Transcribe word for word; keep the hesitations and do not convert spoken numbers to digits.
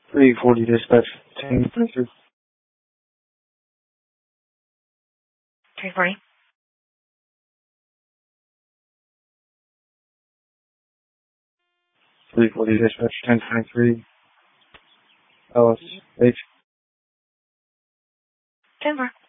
three forty dispatch, ten twenty-three. three forty. three forty dispatch, ten twenty-three. L S H. ten four.